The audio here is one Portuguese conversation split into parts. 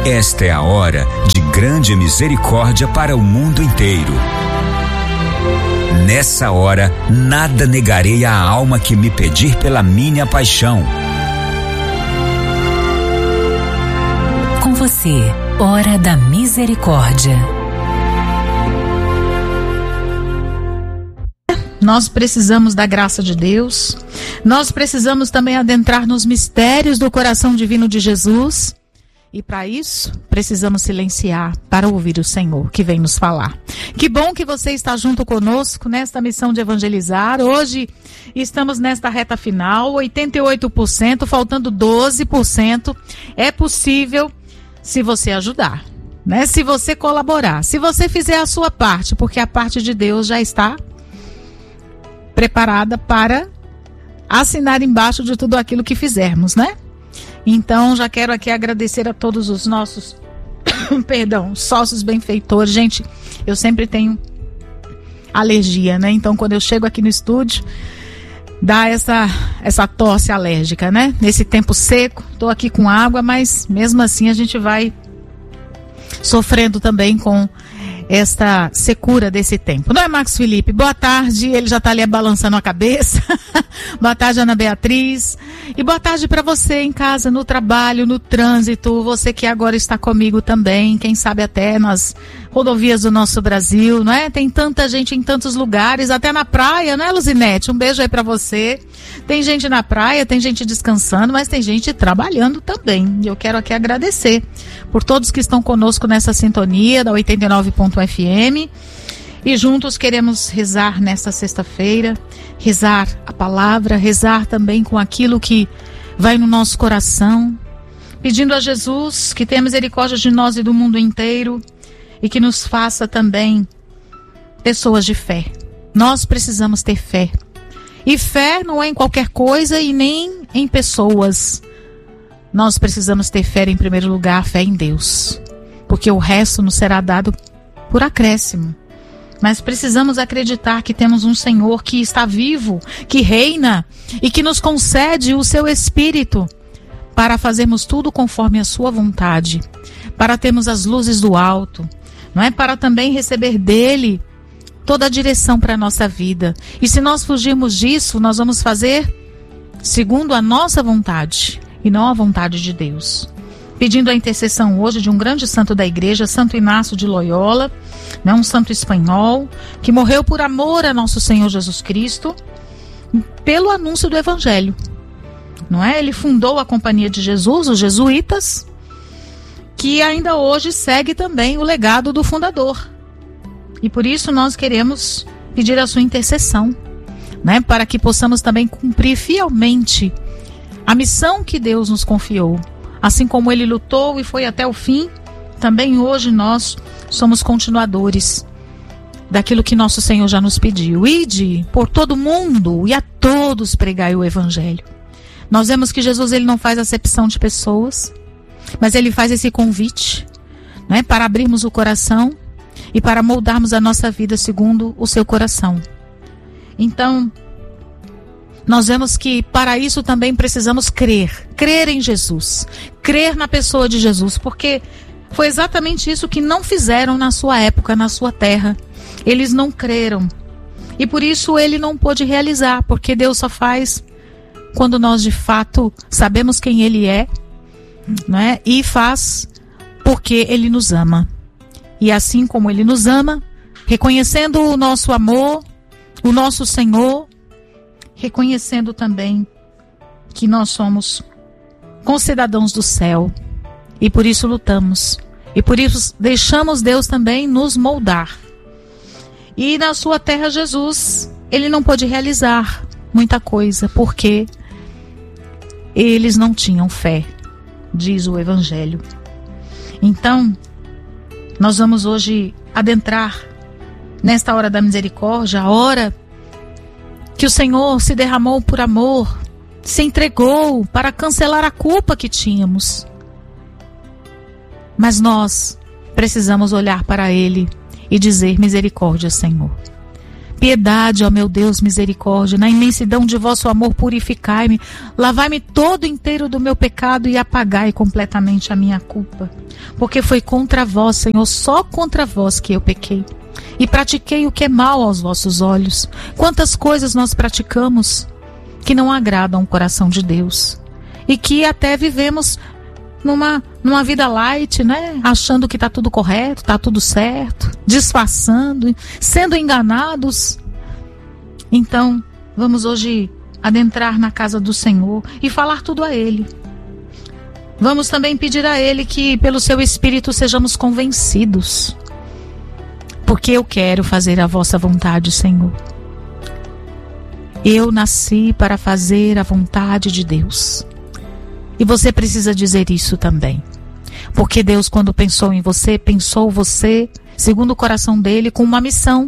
Esta é a hora de grande misericórdia para o mundo inteiro. Nessa hora, nada negarei à alma que me pedir pela minha paixão. Com você, Hora da Misericórdia. Nós precisamos da graça de Deus. Nós precisamos também adentrar nos mistérios do coração divino de Jesus. E para isso, precisamos silenciar para ouvir o Senhor que vem nos falar. Que bom que você está junto conosco nesta missão de evangelizar. Hoje estamos nesta reta final, 88%, faltando 12%. É possível se você ajudar, né? Se você colaborar, se você fizer a sua parte, porque a parte de Deus já está preparada para assinar embaixo de tudo aquilo que fizermos, né? Então, já quero aqui agradecer a todos os nossos sócios benfeitores. Gente, eu sempre tenho alergia, né? Então, quando eu chego aqui no estúdio, dá essa tosse alérgica, né? Nesse tempo seco, tô aqui com água, mas mesmo assim a gente vai sofrendo também com esta secura desse tempo. Não é, Marcos Felipe? Boa tarde, ele já está ali balançando a cabeça. Boa tarde, Ana Beatriz. E boa tarde para você em casa, no trabalho, no trânsito, você que agora está comigo também, quem sabe até nas rodovias do nosso Brasil, não é? Tem tanta gente em tantos lugares, até na praia, não é, Luzinete? Um beijo aí para você. Tem gente na praia, tem gente descansando, mas tem gente trabalhando também. E eu quero aqui agradecer por todos que estão conosco nessa sintonia da 89.fm. E juntos queremos rezar nesta sexta-feira, rezar a palavra, rezar também com aquilo que vai no nosso coração, pedindo a Jesus que tenha misericórdia de nós e do mundo inteiro e que nos faça também pessoas de fé. Nós precisamos ter fé. E fé não é em qualquer coisa e nem em pessoas. Nós precisamos ter fé em primeiro lugar, fé em Deus. Porque o resto nos será dado por acréscimo. Mas precisamos acreditar que temos um Senhor que está vivo, que reina e que nos concede o seu Espírito para fazermos tudo conforme a sua vontade, para termos as luzes do alto, não é? Para também receber dele toda a direção para a nossa vida. E se nós fugirmos disso, nós vamos fazer segundo a nossa vontade e não a vontade de Deus. Pedindo a intercessão hoje de um grande santo da igreja, Santo Inácio de Loyola, né, um santo espanhol, que morreu por amor a nosso Senhor Jesus Cristo, pelo anúncio do Evangelho. Não é? Ele fundou a Companhia de Jesus, os jesuítas, que ainda hoje segue também o legado do fundador. E por isso nós queremos pedir a sua intercessão, né, para que possamos também cumprir fielmente a missão que Deus nos confiou. Assim como ele lutou e foi até o fim, também hoje nós somos continuadores daquilo que nosso Senhor já nos pediu. Ide por todo mundo e a todos pregai o Evangelho. Nós vemos que Jesus ele não faz acepção de pessoas, mas ele faz esse convite, né, para abrirmos o coração e para moldarmos a nossa vida segundo o seu coração. Então, nós vemos que para isso também precisamos crer em Jesus, crer na pessoa de Jesus, porque foi exatamente isso que não fizeram na sua época, na sua terra. Eles não creram e por isso ele não pôde realizar, porque Deus só faz quando nós de fato sabemos quem ele é, né? E faz porque ele nos ama. E assim como ele nos ama, reconhecendo o nosso amor, o nosso Senhor, reconhecendo também que nós somos concidadãos do céu e por isso lutamos e por isso deixamos Deus também nos moldar. E na sua terra Jesus, ele não pôde realizar muita coisa porque eles não tinham fé, diz o Evangelho. Então, nós vamos hoje adentrar nesta hora da misericórdia, a hora que o Senhor se derramou por amor, se entregou para cancelar a culpa que tínhamos. Mas nós precisamos olhar para Ele e dizer: misericórdia, Senhor. Piedade, ó meu Deus, misericórdia, na imensidão de vosso amor purificai-me, lavai-me todo inteiro do meu pecado e apagai completamente a minha culpa. Porque foi contra vós, Senhor, só contra vós que eu pequei. E pratiquei o que é mal aos vossos olhos. Quantas coisas nós praticamos que não agradam o coração de Deus. E que até vivemos numa vida light, né? Achando que está tudo correto, está tudo certo, disfarçando, sendo enganados. Então, vamos hoje adentrar na casa do Senhor e falar tudo a Ele. Vamos também pedir a Ele que, pelo seu Espírito, sejamos convencidos. Porque eu quero fazer a vossa vontade, Senhor. Eu nasci para fazer a vontade de Deus. E você precisa dizer isso também. Porque Deus, quando pensou em você, pensou você, segundo o coração dele, com uma missão.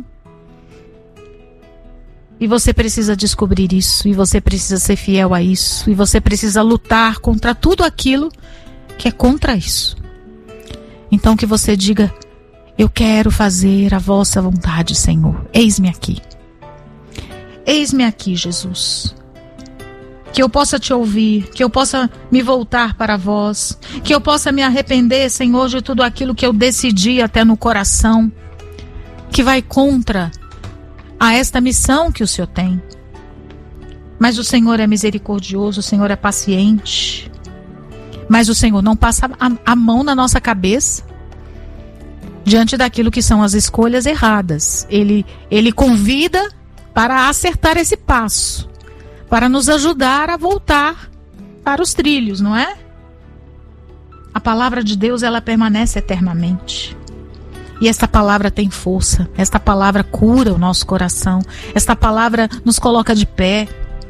E você precisa descobrir isso. E você precisa ser fiel a isso. E você precisa lutar contra tudo aquilo que é contra isso. Então que você diga: eu quero fazer a vossa vontade, Senhor. Eis-me aqui. Eis-me aqui, Jesus. Que eu possa te ouvir, que eu possa me voltar para vós, que eu possa me arrepender, Senhor, de tudo aquilo que eu decidi até no coração, que vai contra a esta missão que o Senhor tem. Mas o Senhor é misericordioso, o Senhor é paciente, mas o Senhor não passa a mão na nossa cabeça diante daquilo que são as escolhas erradas. Ele convida para acertar esse passo, para nos ajudar a voltar para os trilhos, não é? A palavra de Deus, ela permanece eternamente. E esta palavra tem força, esta palavra cura o nosso coração, esta palavra nos coloca de pé.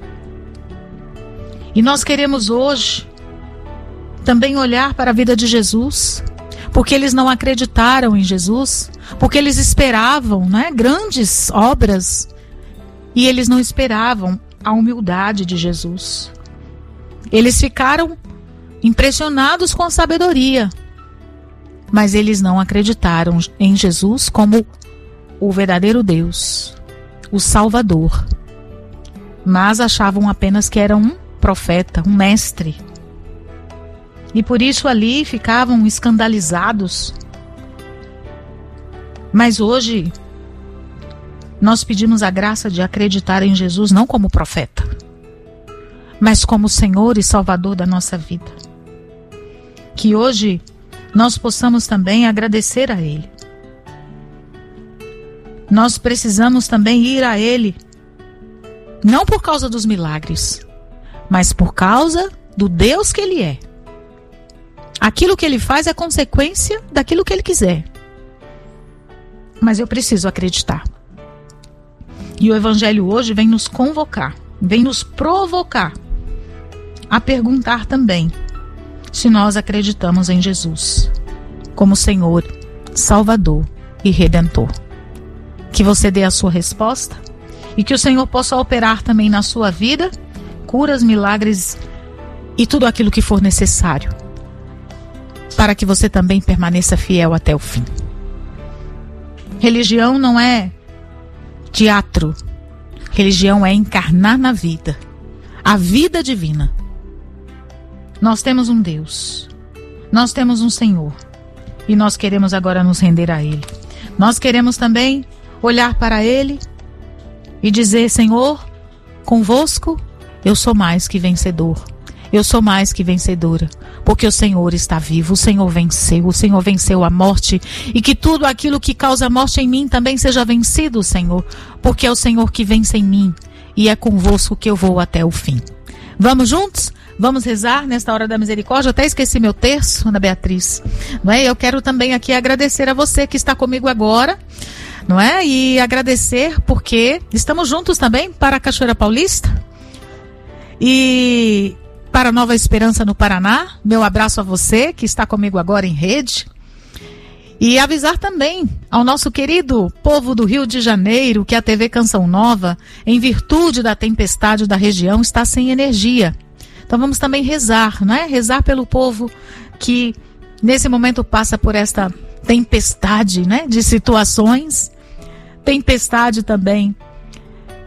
E nós queremos hoje também olhar para a vida de Jesus, porque eles não acreditaram em Jesus, porque eles esperavam, né, grandes obras, e eles não esperavam a humildade de Jesus. Eles ficaram impressionados com a sabedoria, mas eles não acreditaram em Jesus como o verdadeiro Deus, o Salvador, mas achavam apenas que era um profeta, um mestre. E por isso ali ficavam escandalizados. Mas hoje nós pedimos a graça de acreditar em Jesus não como profeta, mas como Senhor e Salvador da nossa vida. Que hoje nós possamos também agradecer a Ele. Nós precisamos também ir a Ele, não por causa dos milagres, mas por causa do Deus que Ele é. Aquilo que Ele faz é consequência daquilo que Ele quiser. Mas eu preciso acreditar. E o Evangelho hoje vem nos convocar, vem nos provocar a perguntar também se nós acreditamos em Jesus como Senhor, Salvador e Redentor. Que você dê a sua resposta e que o Senhor possa operar também na sua vida curas, milagres e tudo aquilo que for necessário, para que você também permaneça fiel até o fim. Religião não é teatro. Religião é encarnar na vida, a vida divina. Nós temos um Deus, nós temos um Senhor, e nós queremos agora nos render a Ele. Nós queremos também olhar para Ele e dizer: Senhor, convosco eu sou mais que vencedor. Eu sou mais que vencedora, porque o Senhor está vivo, o Senhor venceu a morte, e que tudo aquilo que causa morte em mim também seja vencido, Senhor, porque é o Senhor que vence em mim, e é convosco que eu vou até o fim. Vamos juntos? Vamos rezar nesta hora da misericórdia. Eu até esqueci meu terço, Ana Beatriz, não é? Eu quero também aqui agradecer a você que está comigo agora, não é? E agradecer porque estamos juntos também para a Cachoeira Paulista e para Nova Esperança no Paraná. Meu abraço a você que está comigo agora em rede. E avisar também ao nosso querido povo do Rio de Janeiro que a TV Canção Nova, em virtude da tempestade da região, está sem energia. Então vamos também rezar, né? Rezar pelo povo que nesse momento passa por esta tempestade, né? De situações. Tempestade também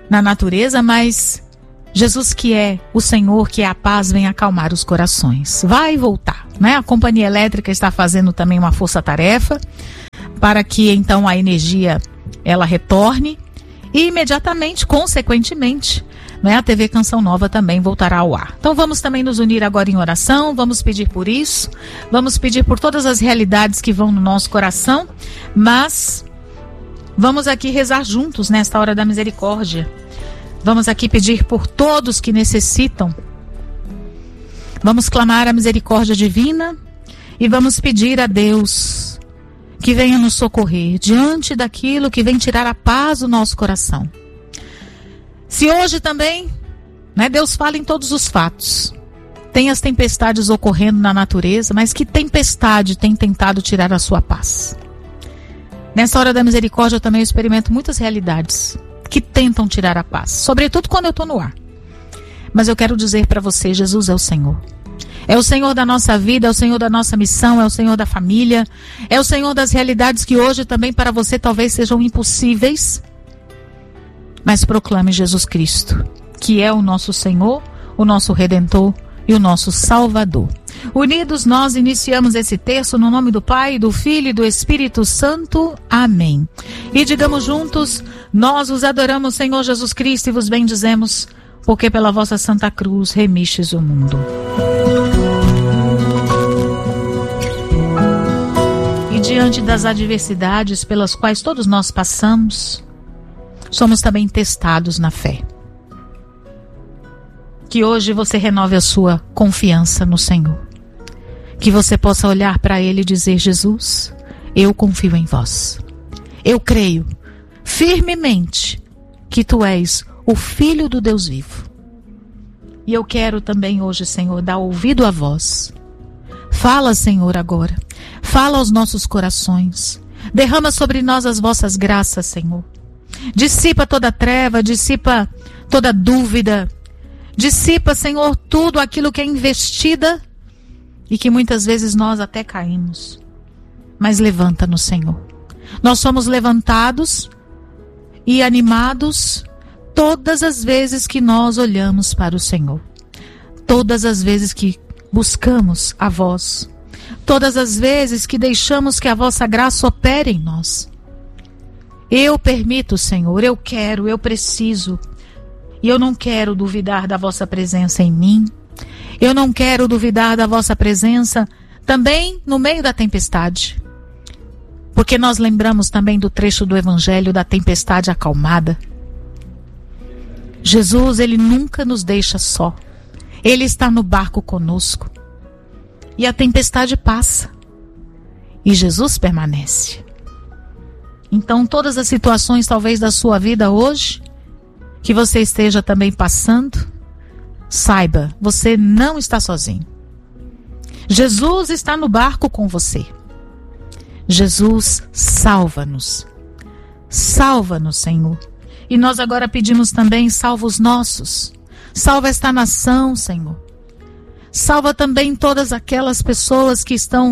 na natureza, mas Jesus, que é o Senhor, que é a paz, vem acalmar os corações. Vai voltar, né? A companhia elétrica está fazendo também uma força-tarefa para que então a energia ela retorne e imediatamente, consequentemente, né, a TV Canção Nova também voltará ao ar. Então vamos também nos unir agora em oração, vamos pedir por isso, vamos pedir por todas as realidades que vão no nosso coração, mas vamos aqui rezar juntos nesta hora da misericórdia. Vamos aqui pedir por todos que necessitam. Vamos clamar a misericórdia divina e vamos pedir a Deus que venha nos socorrer diante daquilo que vem tirar a paz do nosso coração. Se hoje também, né, Deus fala em todos os fatos. Tem as tempestades ocorrendo na natureza, mas que tempestade tem tentado tirar a sua paz? Nessa hora da misericórdia eu também experimento muitas realidades que tentam tirar a paz, sobretudo quando eu estou no ar. Mas eu quero dizer para você, Jesus é o Senhor. É o Senhor da nossa vida, é o Senhor da nossa missão, é o Senhor da família, é o Senhor das realidades que hoje também para você talvez sejam impossíveis. Mas proclame Jesus Cristo, que é o nosso Senhor, o nosso Redentor e o nosso Salvador. Unidos nós iniciamos esse terço no nome do Pai, do Filho e do Espírito Santo. Amém. E digamos juntos, nós os adoramos, Senhor Jesus Cristo, e vos bendizemos, porque pela vossa Santa Cruz remistes o mundo. E diante das adversidades pelas quais todos nós passamos, somos também testados na fé. Que hoje você renove a sua confiança no Senhor. Que você possa olhar para Ele e dizer, Jesus, eu confio em vós. Eu creio firmemente que Tu és o Filho do Deus vivo. E eu quero também hoje, Senhor, dar ouvido a vós. Fala, Senhor, agora. Fala aos nossos corações. Derrama sobre nós as vossas graças, Senhor. Dissipa toda treva, dissipa toda dúvida. Dissipa, Senhor, tudo aquilo que é investida e que muitas vezes nós até caímos. Mas levanta-nos, Senhor. Nós somos levantados e animados todas as vezes que nós olhamos para o Senhor. Todas as vezes que buscamos a vós. Todas as vezes que deixamos que a vossa graça opere em nós. Eu permito, Senhor, eu quero, eu preciso. E eu não quero duvidar da vossa presença em mim. Eu não quero duvidar da vossa presença também no meio da tempestade. Porque nós lembramos também do trecho do Evangelho da tempestade acalmada. Jesus, Ele nunca nos deixa só. Ele está no barco conosco. E a tempestade passa. E Jesus permanece. Então, todas as situações talvez da sua vida hoje, que você esteja também passando, saiba, você não está sozinho. Jesus está no barco com você. Jesus, salva-nos. Salva-nos, Senhor. E nós agora pedimos também, salva os nossos. Salva esta nação, Senhor. Salva também todas aquelas pessoas que estão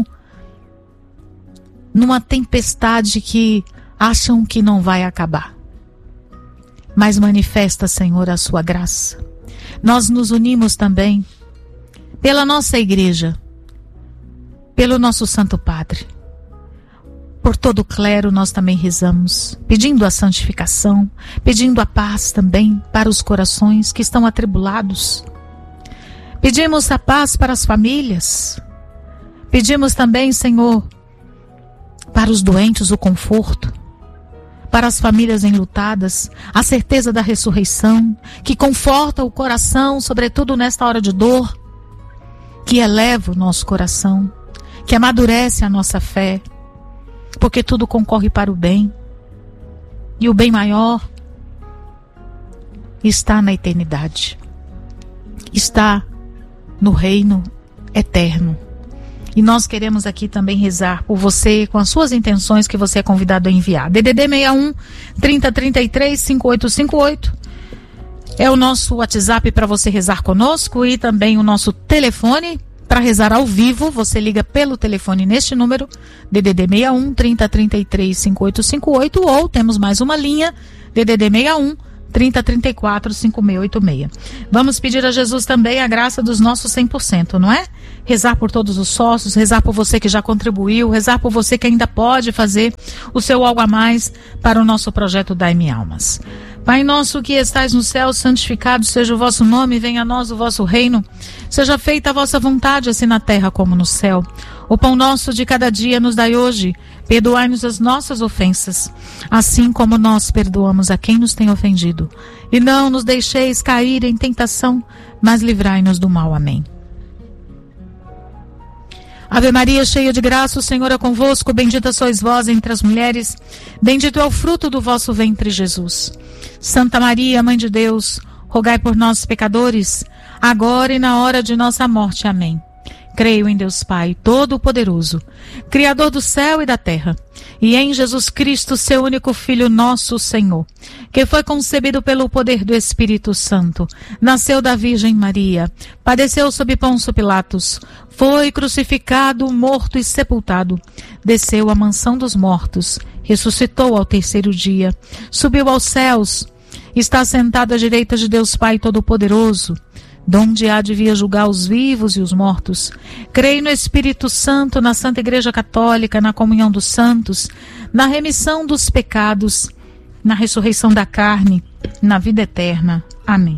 numa tempestade que acham que não vai acabar. Mas manifesta, Senhor, a sua graça. Nós nos unimos também pela nossa igreja, pelo nosso Santo Padre. Por todo o clero nós também rezamos, pedindo a santificação, pedindo a paz também para os corações que estão atribulados. Pedimos a paz para as famílias. Pedimos também, Senhor, para os doentes o conforto. Para as famílias enlutadas, a certeza da ressurreição, que conforta o coração, sobretudo nesta hora de dor, que eleva o nosso coração, que amadurece a nossa fé, porque tudo concorre para o bem. E o bem maior está na eternidade, está no reino eterno. E nós queremos aqui também rezar por você, com as suas intenções que você é convidado a enviar. DDD 61 3033 5858 é o nosso WhatsApp para você rezar conosco e também o nosso telefone para rezar ao vivo. Você liga pelo telefone neste número, DDD 61 3033 5858, ou temos mais uma linha, DDD 61 3034-5686. Vamos pedir a Jesus também a graça dos nossos 100%, não é? Rezar por todos os sócios, rezar por você que já contribuiu, rezar por você que ainda pode fazer o seu algo a mais para o nosso projeto Dai-me Almas. Pai nosso que estais no céu, santificado seja o vosso nome, venha a nós o vosso reino. Seja feita a vossa vontade, assim na terra como no céu. O pão nosso de cada dia nos dai hoje. Perdoai-nos as nossas ofensas, assim como nós perdoamos a quem nos tem ofendido. E não nos deixeis cair em tentação, mas livrai-nos do mal. Amém. Ave Maria, cheia de graça, o Senhor é convosco. Bendita sois vós entre as mulheres. Bendito é o fruto do vosso ventre, Jesus. Santa Maria, Mãe de Deus, rogai por nós, pecadores, agora e na hora de nossa morte. Amém. Creio em Deus Pai, Todo-Poderoso, Criador do céu e da terra, e em Jesus Cristo, seu único Filho, nosso Senhor, que foi concebido pelo poder do Espírito Santo, nasceu da Virgem Maria, padeceu sob Pôncio Pilatos, foi crucificado, morto e sepultado, desceu à mansão dos mortos, ressuscitou ao terceiro dia, subiu aos céus, está sentado à direita de Deus Pai Todo-Poderoso, donde há de vir julgar os vivos e os mortos. Creio no Espírito Santo, na Santa Igreja Católica, na comunhão dos santos, na remissão dos pecados, na ressurreição da carne, na vida eterna. Amém.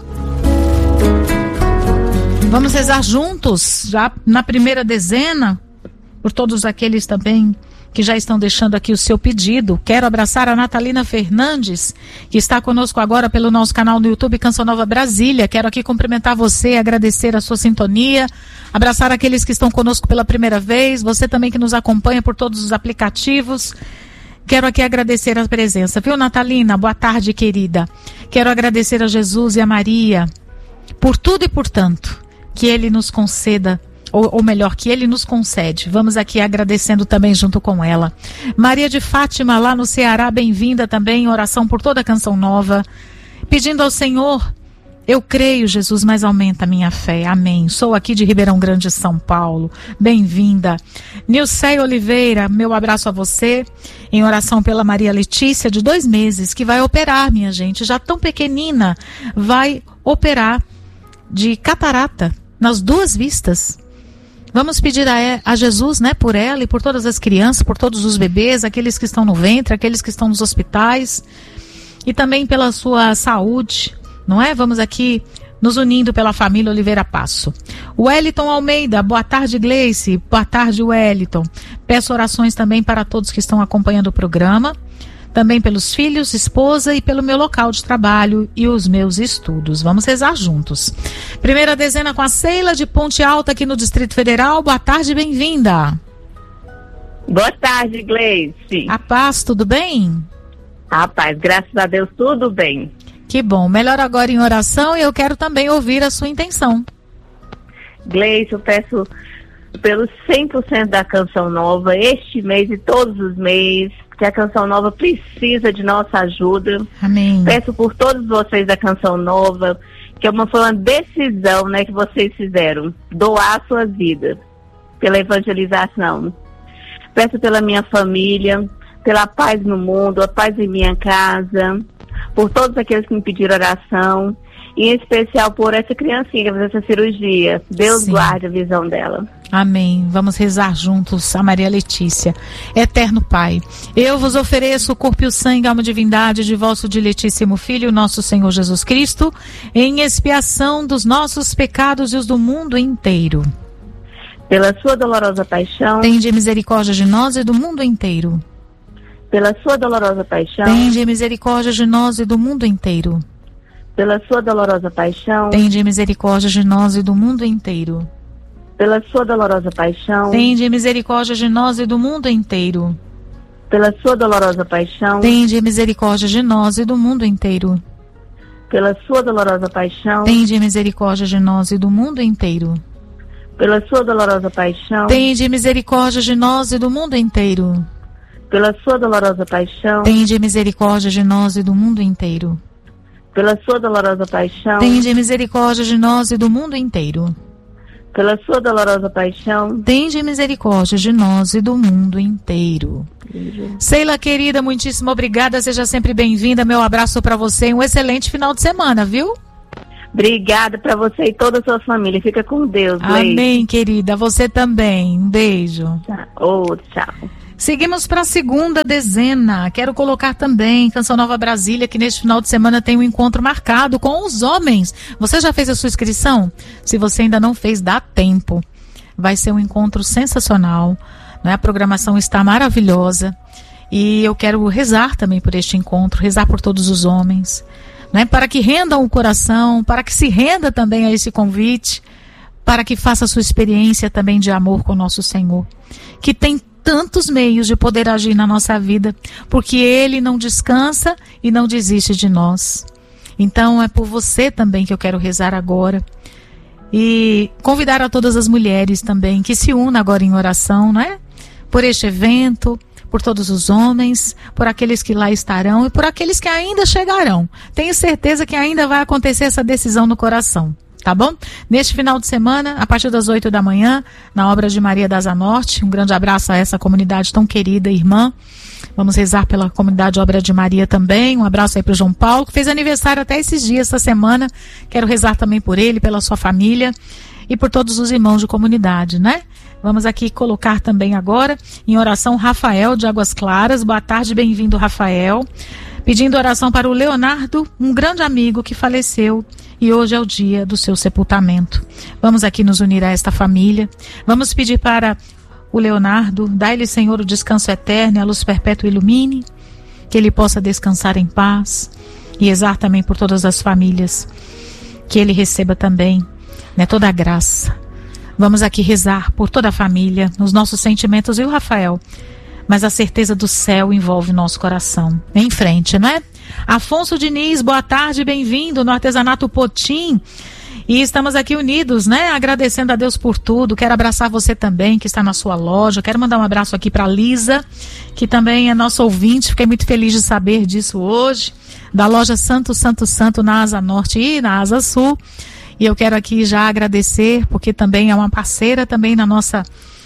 Vamos rezar juntos, já na primeira dezena, por todos aqueles também que já estão deixando aqui o seu pedido. Quero abraçar a Natalina Fernandes, que está conosco agora pelo nosso canal no YouTube Canção Nova Brasília. Quero aqui cumprimentar você, agradecer a sua sintonia, abraçar aqueles que estão conosco pela primeira vez, você também que nos acompanha por todos os aplicativos. Quero aqui agradecer a presença, viu, Natalina? Boa tarde, querida. Quero agradecer a Jesus e a Maria por tudo e por tanto que Ele nos conceda, ou melhor, que Ele nos concede. Vamos aqui agradecendo também junto com ela. Maria de Fátima, lá no Ceará, bem-vinda também, oração por toda a Canção Nova. Pedindo ao Senhor, eu creio, Jesus, mas aumenta a minha fé. Amém. Sou aqui de Ribeirão Grande, São Paulo. Bem-vinda. Nilceia Oliveira, meu abraço a você, em oração pela Maria Letícia, de 2 meses, que vai operar, minha gente, já tão pequenina, vai operar de catarata nas 2 vistas. Vamos pedir a Jesus, né, por ela e por todas as crianças, por todos os bebês, aqueles que estão no ventre, aqueles que estão nos hospitais, e também pela sua saúde, não é? Vamos aqui nos unindo pela família Oliveira Passo. Wellington Almeida, boa tarde, Gleice, boa tarde, Wellington. Peço orações também para todos que estão acompanhando o programa, também pelos filhos, esposa e pelo meu local de trabalho e os meus estudos. Vamos rezar juntos. Primeira dezena com a Ceila de Ponte Alta aqui no Distrito Federal. Boa tarde, bem-vinda. Boa tarde, Gleice. A paz, tudo bem? A paz, graças a Deus, tudo bem. Que bom. Melhor agora em oração e eu quero também ouvir a sua intenção. Gleice, eu peço pelos 100% da Canção Nova, este mês e todos os meses, que a Canção Nova precisa de nossa ajuda. Amém. Peço por todos vocês da Canção Nova, que foi uma decisão, né, que vocês fizeram, doar a sua vida pela evangelização. Peço pela minha família, pela paz no mundo, a paz em minha casa, por todos aqueles que me pediram oração, e em especial por essa criancinha que vai fazer essa cirurgia. Deus Sim. guarde a visão dela. Amém. Vamos rezar juntos a Maria Letícia. Eterno Pai, eu vos ofereço o corpo e o sangue, alma e divindade de vosso diletíssimo Filho, nosso Senhor Jesus Cristo, em expiação dos nossos pecados e os do mundo inteiro. Pela sua dolorosa paixão, tende misericórdia de nós e do mundo inteiro. Pela sua dolorosa paixão, tende misericórdia de nós e do mundo inteiro. Pela sua dolorosa paixão, tende misericórdia de nós e do mundo inteiro. Pela sua dolorosa paixão, tende misericórdia de nós e do mundo inteiro. Pela sua dolorosa paixão, tende misericórdia de nós e do mundo inteiro. Pela sua dolorosa paixão, tende misericórdia de nós e do mundo inteiro. Pela sua dolorosa paixão, tende misericórdia de nós e do mundo inteiro. Pela sua dolorosa paixão, tende misericórdia de nós e do mundo inteiro. Pela sua dolorosa paixão, tende misericórdia de nós e do mundo inteiro. pela sua dolorosa paixão, tende misericórdia de nós e do mundo inteiro. Sheila, querida, muitíssimo obrigada, seja sempre bem-vinda, meu abraço para você e um excelente final de semana, viu? Obrigada para você e toda a sua família, fica com Deus. Amém, querida, você também, um beijo. Tchau. Seguimos para a segunda dezena. Quero colocar também Canção Nova Brasília, que neste final de semana tem um encontro marcado com os homens. Você já fez a sua inscrição? Se você ainda não fez, dá tempo. Vai ser um encontro sensacional, né? A programação está maravilhosa. E eu quero rezar também por este encontro, rezar por todos os homens, né? Para que rendam o coração, para que se renda também a esse convite, para que faça a sua experiência também de amor com o nosso Senhor, que tem tantos meios de poder agir na nossa vida, porque Ele não descansa e não desiste de nós. Então é por você também que eu quero rezar agora e convidar a todas as mulheres também que se unam agora em oração, né? Por este evento, por todos os homens, por aqueles que lá estarão e por aqueles que ainda chegarão. Tenho certeza que ainda vai acontecer essa decisão no coração. Tá bom? Neste final de semana, a partir das 8 da manhã, na obra de Maria da Asa Norte, um grande abraço a essa comunidade tão querida, irmã. Vamos rezar pela comunidade Obra de Maria também. Um abraço aí para o João Paulo, que fez aniversário até esses dias, essa semana. Quero rezar também por ele, pela sua família e por todos os irmãos de comunidade, né? Vamos aqui colocar também agora em oração Rafael de Águas Claras. Boa tarde, bem-vindo, Rafael. Pedindo oração para o Leonardo, um grande amigo que faleceu e hoje é o dia do seu sepultamento. Vamos aqui nos unir a esta família. Vamos pedir para o Leonardo, dai-lhe, Senhor, o descanso eterno e a luz perpétua ilumine, que ele possa descansar em paz e rezar também por todas as famílias, que ele receba também, né, toda a graça. Vamos aqui rezar por toda a família, nos nossos sentimentos, viu, Rafael? Mas a certeza do céu envolve nosso coração. Em frente, não é? Afonso Diniz, boa tarde, bem-vindo no Artesanato Potim. E estamos aqui unidos, né? Agradecendo a Deus por tudo. Quero abraçar você também, que está na sua loja. Quero mandar um abraço aqui para a Lisa, que também é nossa ouvinte. Fiquei muito feliz de saber disso hoje. Da loja Santo na Asa Norte e na Asa Sul. E eu quero aqui já agradecer, porque também é uma parceira também na nossa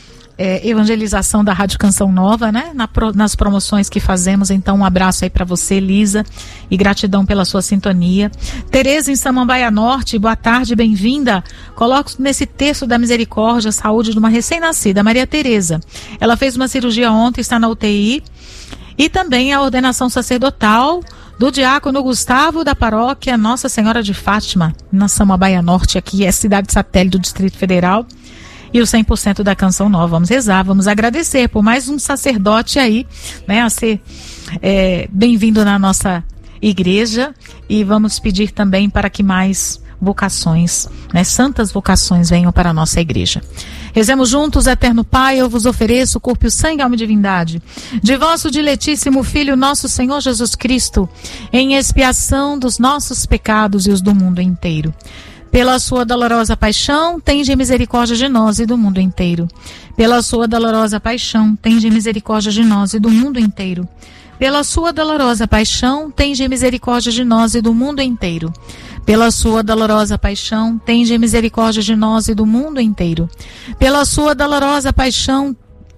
evangelização da Rádio Canção Nova, né? Nas promoções que fazemos. Então um abraço aí para você, Lisa, e gratidão pela sua sintonia. Tereza em Samambaia Norte, boa tarde, bem-vinda. Coloco nesse texto da misericórdia a saúde de uma recém-nascida, Maria Tereza. Ela fez uma cirurgia ontem, está na UTI, e também a ordenação sacerdotal do diácono Gustavo da paróquia Nossa Senhora de Fátima, na Samambaia Norte, aqui é cidade satélite do Distrito Federal. E o 100% da Canção Nova. Vamos rezar, vamos agradecer por mais um sacerdote aí, né, a ser bem-vindo na nossa igreja, e vamos pedir também para que mais vocações, né, santas vocações venham para a nossa igreja. Rezemos juntos, eterno Pai, eu vos ofereço o corpo e o sangue, alma e divindade de vosso diletíssimo Filho, nosso Senhor Jesus Cristo, em expiação dos nossos pecados e os do mundo inteiro. Pela sua dolorosa paixão, tende misericórdia de nós e do mundo inteiro. Pela sua dolorosa paixão, tende misericórdia de nós e do mundo inteiro. Pela sua dolorosa paixão, tende misericórdia de nós e do mundo inteiro. Pela sua dolorosa paixão, tende misericórdia de nós e do mundo inteiro. Pela sua dolorosa paixão,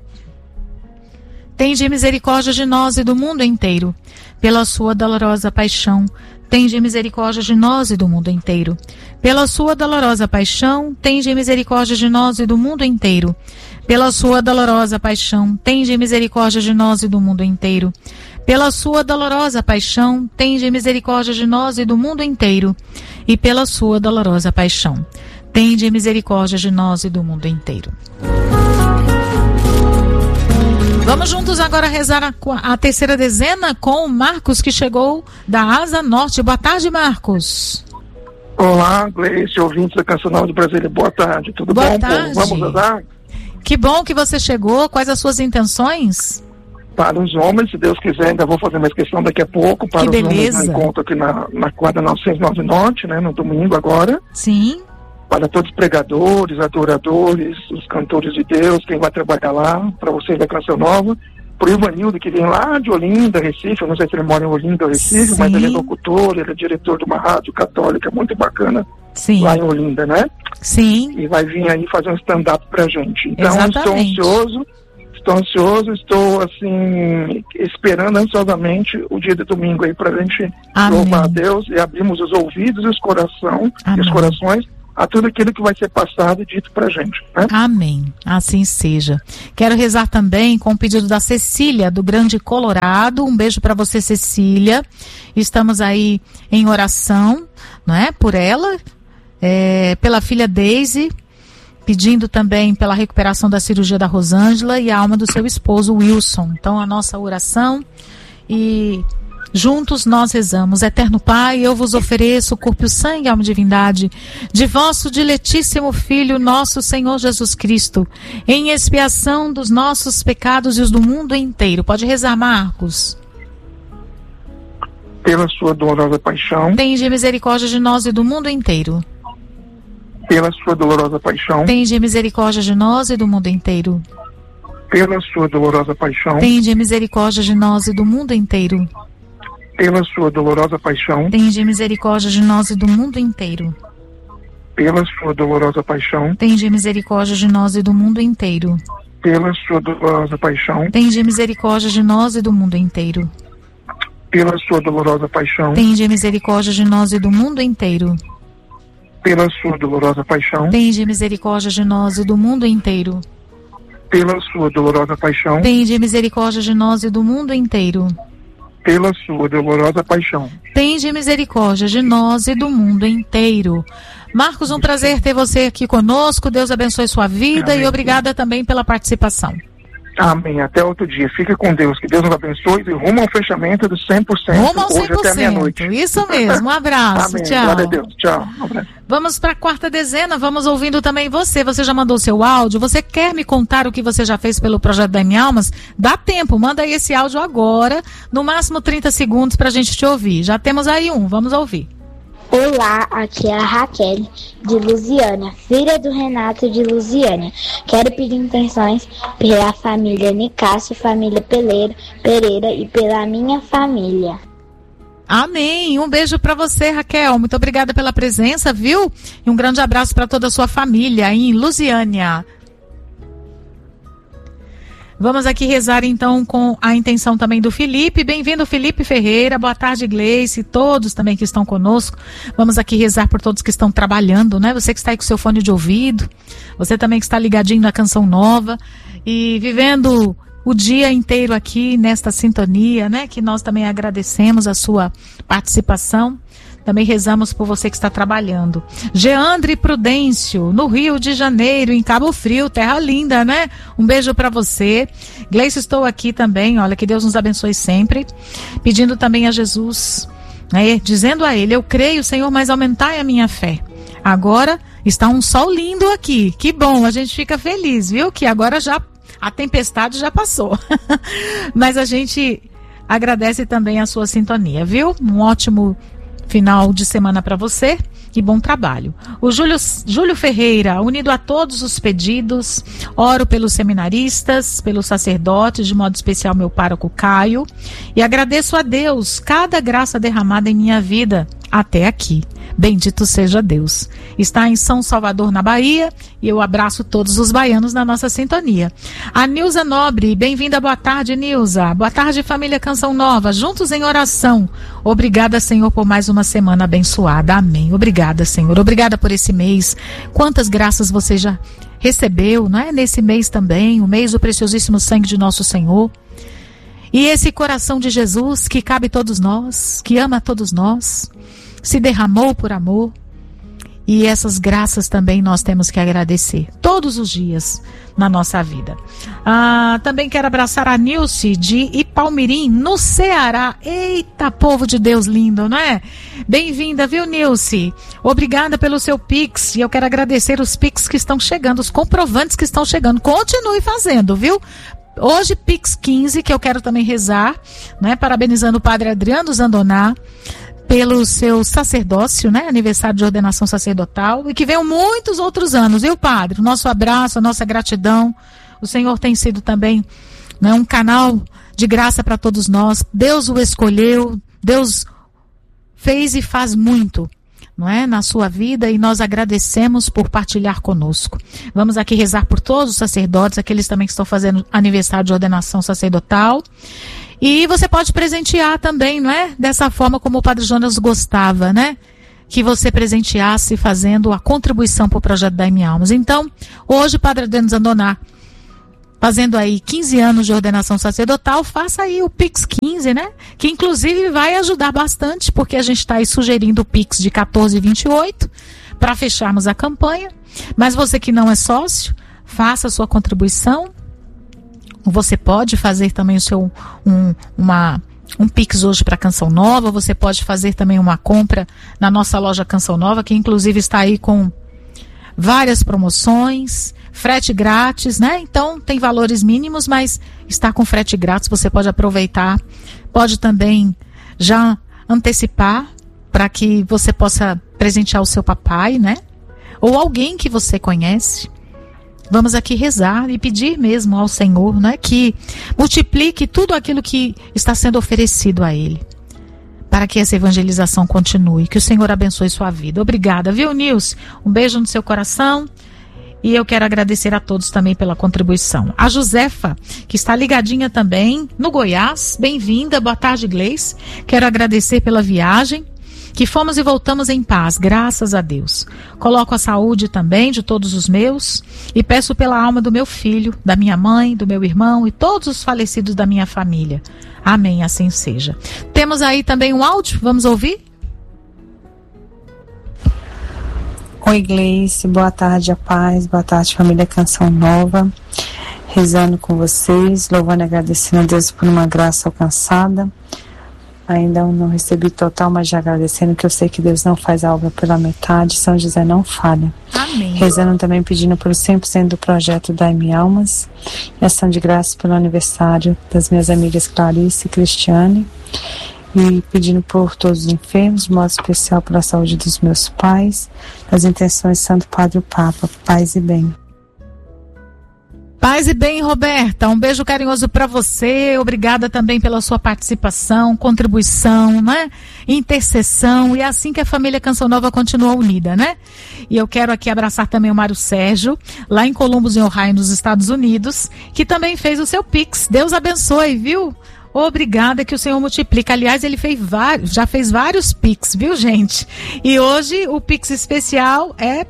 tende misericórdia de nós e do mundo inteiro. Pela sua dolorosa paixão, tende misericórdia de nós e do mundo inteiro. Pela sua dolorosa paixão, tende misericórdia de nós e do mundo inteiro. Pela sua dolorosa paixão, tende misericórdia de nós e do mundo inteiro. Pela sua dolorosa paixão, tende misericórdia de nós e do mundo inteiro. E pela sua dolorosa paixão, tende misericórdia de nós e do mundo inteiro. Vamos juntos agora rezar a terceira dezena com o Marcos, que chegou da Asa Norte. Boa tarde, Marcos. Olá, Gleice, ouvintes da Canção Nova de Brasília. Boa tarde, tudo Boa bom? tarde. Vamos rezar? Que bom que você chegou. Quais as suas intenções? Para os homens, se Deus quiser, ainda vou fazer mais questão daqui a pouco. Para os homens, no encontro aqui na quadra 909 Norte, né, no domingo agora. Sim. Para todos os pregadores, adoradores, os cantores de Deus, quem vai trabalhar lá, para vocês da Canção Nova. pro Ivanildo, que vem lá de Olinda, Recife. Eu não sei se ele mora em Olinda ou Recife, mas ele é locutor, ele é diretor de uma rádio católica muito bacana. Sim. Lá em Olinda, né? Sim. E vai vir aí fazer um stand-up pra gente. Então, exatamente. Estou ansioso, estou assim, esperando ansiosamente o dia de domingo aí pra gente louvar a Deus e abrirmos os ouvidos e os corações a tudo aquilo que vai ser passado e dito pra gente, né? Amém. Assim seja. Quero rezar também com o pedido da Cecília, do Grande Colorado. Um beijo para você, Cecília. Estamos aí em oração, não é? Por ela, pela filha Daisy, pedindo também pela recuperação da cirurgia da Rosângela e a alma do seu esposo Wilson. Então, a nossa oração e juntos nós rezamos. Eterno Pai, eu vos ofereço o corpo e o sangue, alma e divindade de vosso diletíssimo Filho, nosso Senhor Jesus Cristo, em expiação dos nossos pecados e os do mundo inteiro. Pode rezar, Marcos. Pela sua dolorosa paixão, tende misericórdia de nós e do mundo inteiro. Pela sua dolorosa paixão, tende misericórdia de nós e do mundo inteiro. Pela sua dolorosa paixão, tende misericórdia de nós e do mundo inteiro. Pela sua dolorosa paixão, tende misericórdia de nós e do mundo inteiro. Pela sua dolorosa paixão, tende misericórdia de nós e do mundo inteiro. Pela sua dolorosa paixão, tende misericórdia de nós e do mundo inteiro. Pela sua dolorosa paixão, tende misericórdia de nós e do mundo inteiro. Pela sua dolorosa paixão, tende misericórdia de nós e do mundo inteiro. Pela sua dolorosa paixão, tende misericórdia de nós e do mundo inteiro. Pela sua dolorosa paixão, tende misericórdia de nós e do mundo inteiro. Marcos, um prazer ter você aqui conosco. Deus abençoe sua vida. Amém. E obrigada também pela participação. Amém. Até outro dia. Fique com Deus. Que Deus nos abençoe e rumo ao fechamento do 100%. Rumo ao 100%. Hoje até meia-noite. Isso mesmo. Um abraço. Amém. Tchau. Glória a Deus. Tchau. Um abraço. Vamos para a quarta dezena. Vamos ouvindo também você. Você já mandou seu áudio? Você quer me contar o que você já fez pelo Projeto Dai-me Almas? Dá tempo. Manda aí esse áudio agora. No máximo 30 segundos para a gente te ouvir. Já temos aí um. Vamos ouvir. Olá, aqui é a Raquel de Lusiânia, filha do Renato de Lusiânia. Quero pedir intenções pela família Nicásio, família Pereira e pela minha família. Amém. Um beijo para você, Raquel. Muito obrigada pela presença, viu? E um grande abraço para toda a sua família em Lusiânia. Vamos aqui rezar então com a intenção também do Felipe. Bem-vindo, Felipe Ferreira. Boa tarde, Gleice. Todos também que estão conosco. Vamos aqui rezar por todos que estão trabalhando, né? Você que está aí com seu fone de ouvido. Você também que está ligadinho na Canção Nova. E vivendo o dia inteiro aqui nesta sintonia, né? Que nós também agradecemos a sua participação. Também rezamos por você que está trabalhando. Geandre Prudêncio, no Rio de Janeiro, em Cabo Frio, terra linda, né? Um beijo para você. Gleice, estou aqui também, olha, que Deus nos abençoe sempre. Pedindo também a Jesus, né? Dizendo a Ele, eu creio, Senhor, mas aumentai a minha fé. Agora está um sol lindo aqui, que bom, a gente fica feliz, viu? Que agora já a tempestade já passou. Mas a gente agradece também a sua sintonia, viu? Um ótimo final de semana para você e bom trabalho. O Júlio Ferreira, unido a todos os pedidos, oro pelos seminaristas, pelos sacerdotes, de modo especial meu pároco Caio, e agradeço a Deus cada graça derramada em minha vida até aqui. Bendito seja Deus. Está em São Salvador, na Bahia, e eu abraço todos os baianos na nossa sintonia. A Nilza Nobre, bem-vinda, boa tarde, Nilza. Boa tarde, família Canção Nova, juntos em oração. Obrigada, Senhor, por mais uma semana abençoada. Amém. Obrigada, Senhor. Obrigada por esse mês. Quantas graças você já recebeu, não é? Nesse mês também, o mês do preciosíssimo sangue de nosso Senhor. E esse coração de Jesus que cabe a todos nós, que ama a todos nós, se derramou por amor, e essas graças também nós temos que agradecer todos os dias na nossa vida. Também quero abraçar a Nilce de Ipalmirim, no Ceará. Eita, povo de Deus lindo, não é? Bem-vinda, viu, Nilce? Obrigada pelo seu Pix, e eu quero agradecer os Pix que estão chegando, os comprovantes que estão chegando. Continue fazendo, viu? Hoje, Pix 15, que eu quero também rezar, né? Parabenizando o padre Adriano Zandoná pelo seu sacerdócio, né? Aniversário de ordenação sacerdotal, e que venham muitos outros anos, viu, padre? O nosso abraço, a nossa gratidão. O Senhor tem sido também né, um canal de graça para todos nós. Deus o escolheu, Deus fez e faz muito, não é, na sua vida, e nós agradecemos por partilhar conosco. Vamos aqui rezar por todos os sacerdotes, aqueles também que estão fazendo aniversário de ordenação sacerdotal. E você pode presentear também, não é? Dessa forma como o Padre Jonas gostava, né? Que você presenteasse fazendo a contribuição para o projeto Dai-me Almas. Então, hoje, Padre Adriano Zandoná, fazendo aí 15 anos de ordenação sacerdotal, faça aí o Pix 15, né? Que inclusive vai ajudar bastante, porque a gente está aí sugerindo o Pix de 14,28 para fecharmos a campanha. Mas você que não é sócio, faça a sua contribuição. Você pode fazer também o seu um Pix hoje para Canção Nova. Você pode fazer também uma compra na nossa loja Canção Nova, que inclusive está aí com várias promoções, frete grátis, né? Então tem valores mínimos, mas está com frete grátis, você pode aproveitar. Pode também já antecipar para que você possa presentear o seu papai, né? Ou alguém que você conhece. Vamos aqui rezar e pedir mesmo ao Senhor, né, que multiplique tudo aquilo que está sendo oferecido a Ele, para que essa evangelização continue. Que o Senhor abençoe sua vida. Obrigada, viu, Nilce? Um beijo no seu coração. E eu quero agradecer a todos também pela contribuição. A Josefa, que está ligadinha também no Goiás. Bem-vinda, boa tarde, Gleice. Quero agradecer pela viagem, que fomos e voltamos em paz, graças a Deus. Coloco a saúde também de todos os meus e peço pela alma do meu filho, da minha mãe, do meu irmão e todos os falecidos da minha família. Amém, assim seja. Temos aí também um áudio, vamos ouvir? Oi, Gleice, boa tarde, a paz, boa tarde, família Canção Nova. Rezando com vocês, louvando e agradecendo a Deus por uma graça alcançada. Ainda não recebi total, mas já agradecendo, que eu sei que Deus não faz a obra pela metade, São José não falha. Amém. Rezando também, pedindo pelo 100% do projeto Dai-me Almas, e ação de graça pelo aniversário das minhas amigas Clarice e Cristiane, e pedindo por todos os enfermos, de modo especial pela saúde dos meus pais, as intenções do Santo Padre o Papa. Paz e bem. Paz e bem, Roberta, um beijo carinhoso para você, obrigada também pela sua participação, contribuição, né? Intercessão, e é assim que a família Canção Nova continua unida, né? E eu quero aqui abraçar também o Mário Sérgio, lá em Columbus, em Ohio, nos Estados Unidos, que também fez o seu Pix. Deus abençoe, viu? Obrigada, que o Senhor multiplica. Aliás, ele já fez vários Pix, viu, gente? E hoje o Pix especial é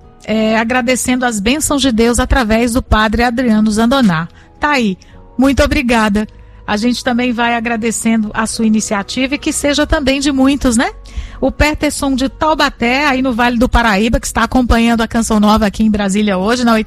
agradecendo as bênçãos de Deus através do Padre Adriano Zandoná. Tá aí. Muito obrigada. A gente também vai agradecendo a sua iniciativa e que seja também de muitos, né? O Peterson de Taubaté, aí no Vale do Paraíba, que está acompanhando a Canção Nova aqui em Brasília hoje, na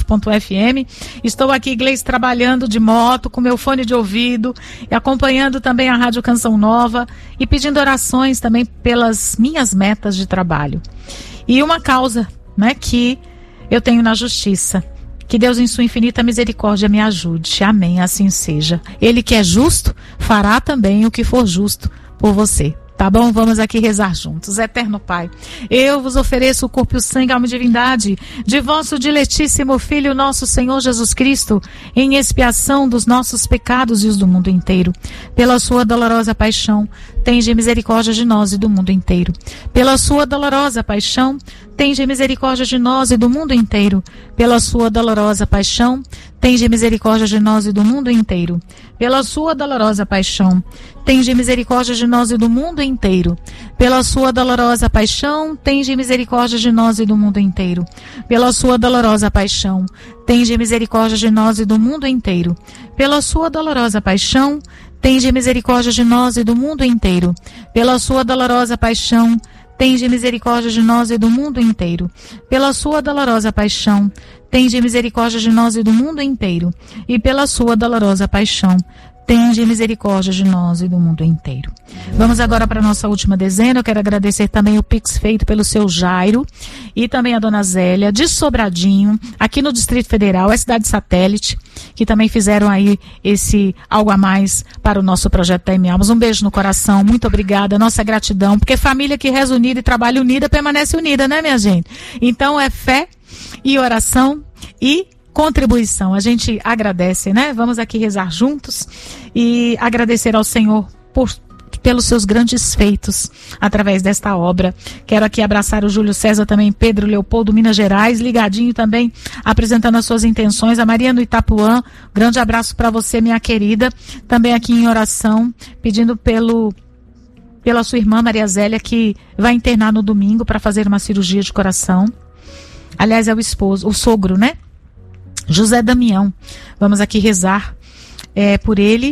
89.fm. Estou aqui, Gleice, trabalhando de moto, com meu fone de ouvido, e acompanhando também a Rádio Canção Nova e pedindo orações também pelas minhas metas de trabalho. E uma causa, né, que eu tenho na justiça. Que Deus em sua infinita misericórdia me ajude. Amém, assim seja. Ele que é justo, fará também o que for justo por você. Tá bom? Vamos aqui rezar juntos. Eterno Pai, eu vos ofereço o corpo e o sangue, alma e divindade de vosso diletíssimo Filho, nosso Senhor Jesus Cristo, em expiação dos nossos pecados e os do mundo inteiro. Pela sua dolorosa paixão, tende misericórdia de nós e do mundo inteiro. Pela sua dolorosa paixão, tende misericórdia de nós e do mundo inteiro. Pela sua dolorosa paixão, tende misericórdia de nós e do mundo inteiro. Pela sua dolorosa paixão, tende misericórdia de nós e do mundo inteiro. Pela sua dolorosa paixão, tende misericórdia de nós e do mundo inteiro. Pela sua dolorosa paixão, tende misericórdia de nós e do mundo inteiro. Pela sua dolorosa paixão, tende misericórdia de nós e do mundo inteiro. Pela sua dolorosa paixão, tende misericórdia de nós e do mundo inteiro. Pela sua dolorosa paixão, tende misericórdia de nós e do mundo inteiro. E pela sua dolorosa paixão, tende misericórdia de nós e do mundo inteiro. Vamos agora para a nossa última dezena. Eu quero agradecer também o Pix feito pelo seu Jairo e também a dona Zélia, de Sobradinho, aqui no Distrito Federal, é cidade satélite, que também fizeram aí esse algo a mais para o nosso projeto Dai-me Almas. Um beijo no coração, muito obrigada, nossa gratidão, porque família que reza unida e trabalha unida permanece unida, né, minha gente? Então é fé e oração e contribuição. A gente agradece, né? Vamos aqui rezar juntos e agradecer ao Senhor pelos seus grandes feitos através desta obra. Quero aqui abraçar o Júlio César também, Pedro Leopoldo, Minas Gerais, ligadinho também, apresentando as suas intenções. A Maria no Itapuã, grande abraço para você, minha querida, também aqui em oração, pedindo pela sua irmã Maria Zélia, que vai internar no domingo para fazer uma cirurgia de coração. Aliás, é o sogro, né? José Damião. Vamos aqui rezar por ele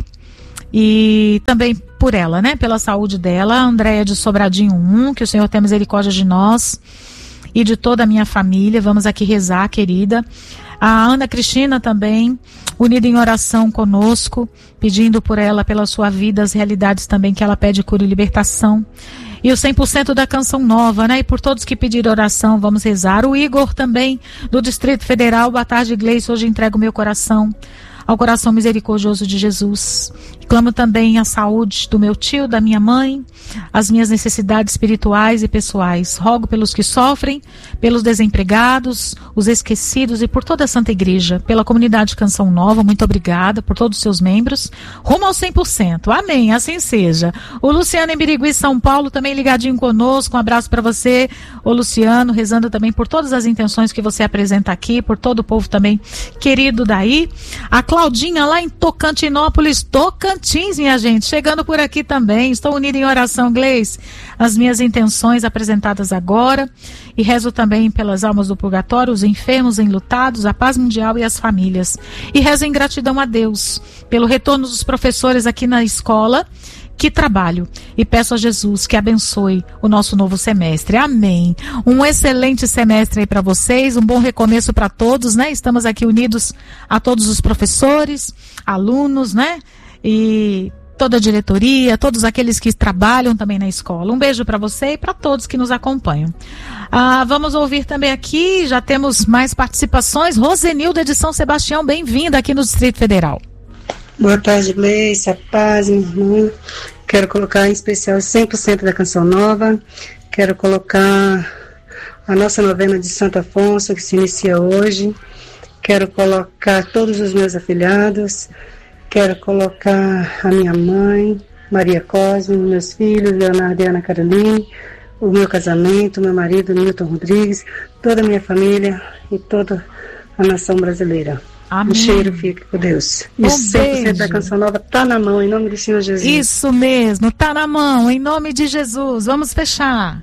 e também por ela, né? Pela saúde dela. Andréia de Sobradinho 1, que o Senhor tenha misericórdia de nós e de toda a minha família. Vamos aqui rezar, querida. A Ana Cristina também, unida em oração conosco, pedindo por ela, pela sua vida, as realidades também que ela pede cura e libertação. E o 100% da Canção Nova, né? E por todos que pediram oração, vamos rezar. O Igor também, do Distrito Federal. Boa tarde, Gleice. Hoje entrego meu coração ao coração misericordioso de Jesus. Clamo também a saúde do meu tio, da minha mãe, as minhas necessidades espirituais e pessoais. Rogo pelos que sofrem, pelos desempregados, os esquecidos e por toda a Santa Igreja, pela comunidade Canção Nova. Muito obrigada por todos os seus membros. Rumo ao 100%. Amém. Assim seja. O Luciano em Birigui, São Paulo, também ligadinho conosco. Um abraço para você, ô Luciano, rezando também por todas as intenções que você apresenta aqui, por todo o povo também querido daí. A Claudinha lá em Tocantinópolis, Tocantins, minha gente, chegando por aqui também. Estou unida em oração, Gleice, as minhas intenções apresentadas agora, e rezo também pelas almas do purgatório, os enfermos, enlutados, a paz mundial e as famílias. E rezo em gratidão a Deus pelo retorno dos professores aqui na escola que trabalho, e peço a Jesus que abençoe o nosso novo semestre. Amém. Um excelente semestre aí para vocês, um bom recomeço para todos, né? Estamos aqui unidos a todos os professores, alunos, né? E toda a diretoria, todos aqueles que trabalham também na escola. Um beijo para você e para todos que nos acompanham. Vamos ouvir também aqui, já temos mais participações. Rosenilda de São Sebastião, bem-vinda aqui no Distrito Federal. Boa tarde, Gleice, a paz, minha irmã. Quero colocar em especial 100% da Canção Nova. Quero colocar a nossa novena de Santo Afonso, que se inicia hoje. Quero colocar todos os meus afilhados. Quero colocar a minha mãe, Maria Cosme, meus filhos, Leonardo e Ana Caroline, o meu casamento, meu marido, Milton Rodrigues, toda a minha família e toda a nação brasileira. Amém. Um cheiro, fique com Deus. E 100% da Canção Nova tá na mão, em nome do Senhor Jesus. Isso mesmo, tá na mão, em nome de Jesus. Vamos fechar.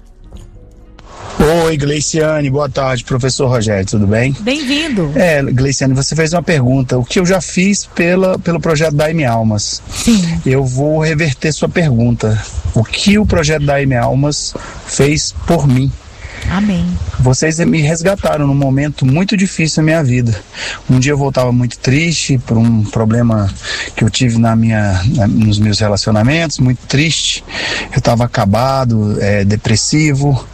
Oi, Gleiciane, boa tarde, professor Rogério, tudo bem? Bem-vindo. Gleiciane, você fez uma pergunta, o que eu já fiz pelo projeto Dai-me Almas? Sim. Eu vou reverter sua pergunta, o que o projeto Dai-me Almas fez por mim? Amém. Vocês me resgataram num momento muito difícil na minha vida. Um dia eu voltava muito triste por um problema que eu tive nos meus relacionamentos, muito triste. Eu estava acabado, depressivo,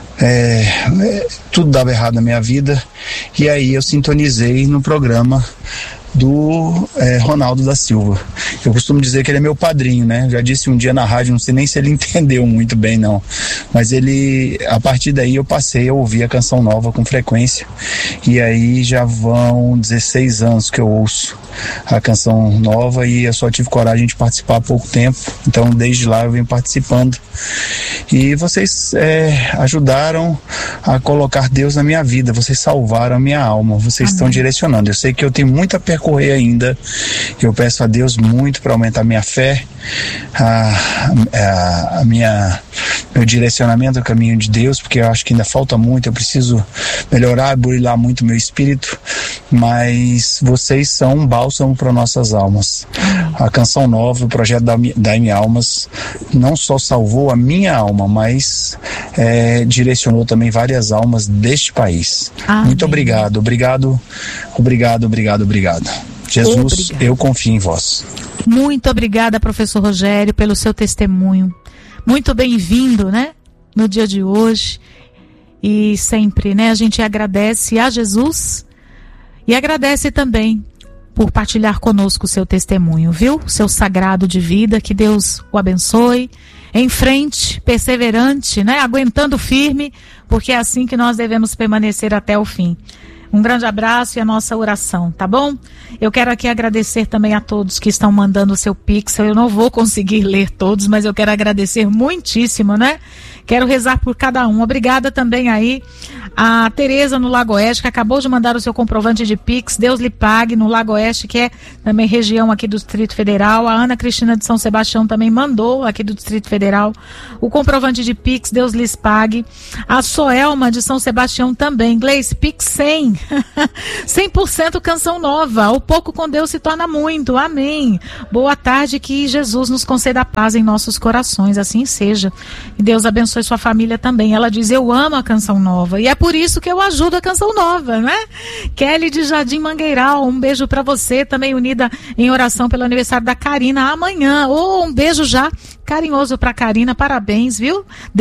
tudo dava errado na minha vida. E aí eu sintonizei no programa do Ronaldo da Silva. Eu costumo dizer que ele é meu padrinho, né? Já disse um dia na rádio, não sei nem se ele entendeu muito bem, não. Mas a partir daí eu passei a ouvir a Canção Nova com frequência. E aí já vão 16 anos que eu ouço a Canção Nova e eu só tive coragem de participar há pouco tempo. Então desde lá eu venho participando. E vocês ajudaram a colocar Deus na minha vida. Vocês salvaram a minha alma. Vocês estão direcionando. Eu sei que eu tenho muito a percorrer ainda. Eu peço a Deus muito para aumentar minha fé, meu direcionamento ao caminho de Deus, porque eu acho que ainda falta muito. Eu preciso melhorar, burilar muito meu espírito, mas vocês são um bálsamo para nossas almas. A Canção Nova, o projeto Dai-me Almas, não só salvou a minha alma, mas direcionou também várias almas deste país. Amém. Muito obrigado. Jesus, obrigado. Eu confio em vós. Muito obrigada, professor Rogério, pelo seu testemunho. Muito bem-vindo, né? No dia de hoje. E sempre, né? A gente agradece a Jesus e agradece também por partilhar conosco o seu testemunho, viu? O seu sagrado de vida, que Deus o abençoe. Em frente, perseverante, né? Aguentando firme, porque é assim que nós devemos permanecer até o fim. Um grande abraço e a nossa oração, tá bom? Eu quero aqui agradecer também a todos que estão mandando o seu Pix. Eu não vou conseguir ler todos, mas eu quero agradecer muitíssimo, né? Quero rezar por cada um. Obrigada também aí a Tereza no Lago Oeste, que acabou de mandar o seu comprovante de Pix. Deus lhe pague, no Lago Oeste, que é também região aqui do Distrito Federal. A Ana Cristina de São Sebastião também mandou aqui do Distrito Federal o comprovante de Pix. Deus lhes pague. A Soelma de São Sebastião também. Gleice, Pix 100. 100% Canção Nova. O pouco com Deus se torna muito. Amém. Boa tarde, que Jesus nos conceda a paz em nossos corações. Assim seja. E Deus abençoe sua família também. Ela diz: eu amo a Canção Nova e é por isso que eu ajudo a Canção Nova, né? Kelly de Jardim Mangueiral, um beijo pra você, também unida em oração pelo aniversário da Karina amanhã. Um beijo já carinhoso pra Karina, parabéns, viu?